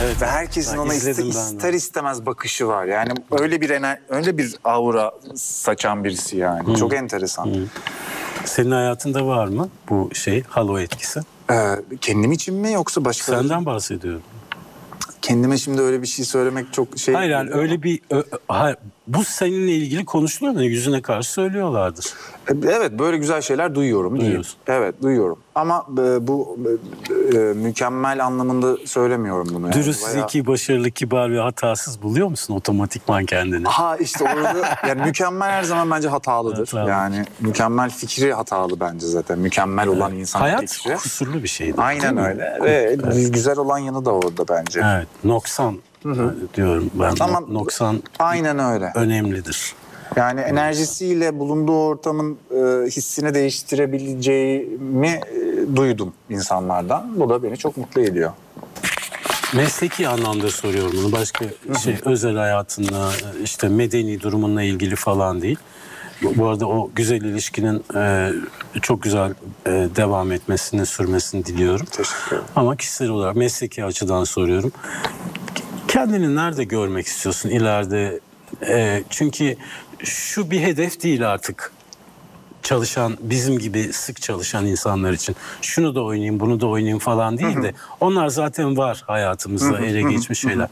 Evet. Ve herkesin ona ister istemez bakışı var. Yani öyle bir aura saçan birisi yani. Çok enteresan. Senin hayatında var mı bu halo etkisi? Kendim için mi yoksa başkaları? Senden bahsediyorum. Kendime şimdi öyle bir şey söylemek çok Hayır yani öyle bir... bu seninle ilgili konuşuluyor da yüzüne karşı söylüyorlardır. Evet, böyle güzel şeyler duyuyorum. Duyuyorsun. Evet, duyuyorum. Ama bu mükemmel anlamında söylemiyorum bunu. Yani. Dürüst, zeki, başarılı, kibar ve hatasız buluyor musun otomatikman kendini? İşte orada yani mükemmel her zaman bence hatalıdır. Hatalı. Yani mükemmel fikri hatalı bence zaten. Mükemmel olan insan hayat fikri. Hayat kusurlu bir şeydir. Aynen öyle. Ve güzel olan yanı da orada bence. Evet, noksan diyorum ben. Ama noksan aynen öyle. Önemlidir. Yani enerjisiyle bulunduğu ortamın hissini değiştirebileceğimi duydum insanlardan. Bu da beni çok mutlu ediyor. Mesleki anlamda soruyorum bunu. Başka özel hayatınla, medeni durumunla ilgili falan değil. Bu arada o güzel ilişkinin çok güzel devam etmesini, sürmesini diliyorum. Teşekkür ederim. Ama kişisel olarak mesleki açıdan soruyorum. Kendini nerede görmek istiyorsun ileride? Çünkü şu bir hedef değil artık. Bizim gibi sık çalışan insanlar için. Şunu da oynayayım, bunu da oynayayım falan değil de onlar zaten var hayatımızda ele geçmiş şeyler.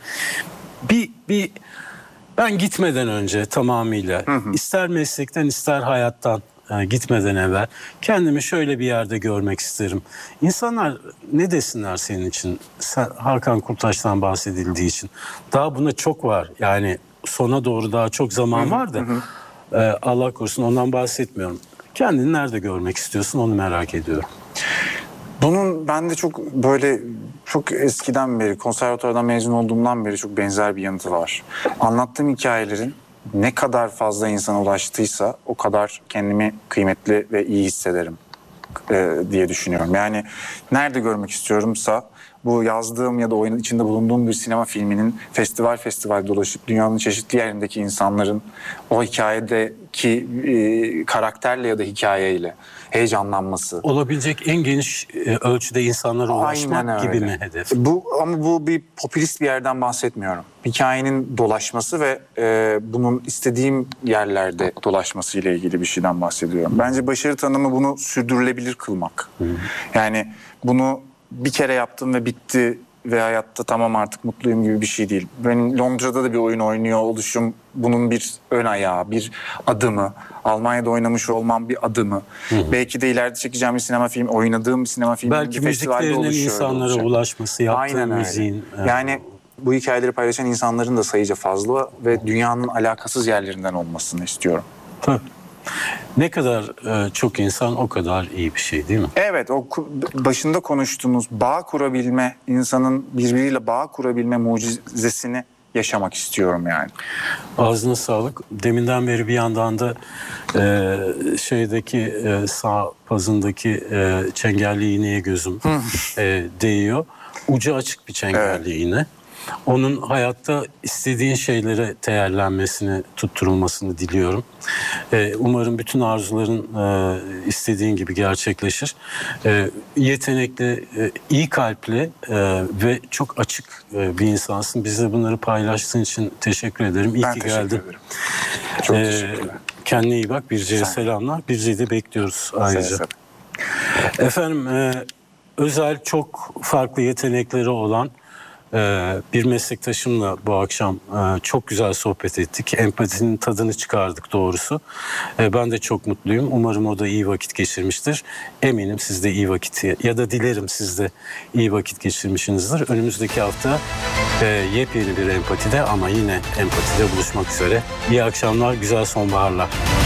Ben gitmeden önce tamamıyla ister meslekten ister hayattan gitmeden evvel kendimi şöyle bir yerde görmek isterim. İnsanlar ne desinler senin için? Sen, Hakan Kurtaş'tan bahsedildiği için. Daha buna çok var. Yani sona doğru daha çok zaman var da Allah korusun ondan bahsetmiyorum. Kendini nerede görmek istiyorsun onu merak ediyorum. Bunun bende çok eskiden beri, konservatuvardan mezun olduğumdan beri çok benzer bir yanıtı var. Anlattığım hikayelerin ne kadar fazla insana ulaştıysa o kadar kendimi kıymetli ve iyi hissederim diye düşünüyorum. Yani nerede görmek istiyorumsa bu yazdığım ya da içinde bulunduğum bir sinema filminin festival dolaşıp dünyanın çeşitli yerindeki insanların o hikayedeki karakterle ya da hikayeyle heyecanlanması. Olabilecek en geniş ölçüde insanlara ulaşmak gibi mi hedef? Ama bu bir popülist bir yerden bahsetmiyorum. Hikayenin dolaşması ve bunun istediğim yerlerde dolaşması ile ilgili bir şeyden bahsediyorum. Bence başarı tanımı bunu sürdürülebilir kılmak. Yani bunu bir kere yaptım ve bitti ve hayatta tamam artık mutluyum gibi bir şey değil. Ben Londra'da da bir oyun oynuyor oluşum bunun bir ön ayağı, bir adımı. Almanya'da oynamış olmam bir adımı. Belki de ileride çekeceğim bir sinema filmi, oynadığım bir sinema filmi. Belki müziklerinin insanlara ulaşması, yaptığın müziğin. Yani bu hikayeleri paylaşan insanların da sayıca fazla ve dünyanın alakasız yerlerinden olmasını istiyorum. Tabii. Ne kadar çok insan o kadar iyi bir şey değil mi? Evet, o başında konuştuğumuz bağ kurabilme, insanın birbiriyle bağ kurabilme mucizesini yaşamak istiyorum yani. Ağzına sağlık. Deminden beri bir yandan da sağ pazındaki çengelli iğneye gözüm değiyor. Ucu açık bir çengelli iğne. Onun hayatta istediğin şeylere değerlenmesini, tutturulmasını diliyorum. Umarım bütün arzuların istediğin gibi gerçekleşir. Yetenekli, iyi kalpli ve çok açık bir insansın. Bize bunları paylaştığın için teşekkür ederim. İyi ki geldin. Ederim. Çok teşekkürler. Kendine iyi bak. Birce'ye selamlar. Birce'yi de bekliyoruz ayrıca. Efendim, özel çok farklı yetenekleri olan bir meslektaşımla bu akşam çok güzel sohbet ettik. Empatinin tadını çıkardık doğrusu. Ben de çok mutluyum. Umarım o da iyi vakit geçirmiştir. Eminim siz de iyi vakit ya da dilerim siz de iyi vakit geçirmişsinizdir. Önümüzdeki hafta yepyeni bir empatide ama yine empatide buluşmak üzere. İyi akşamlar, güzel sonbaharlar.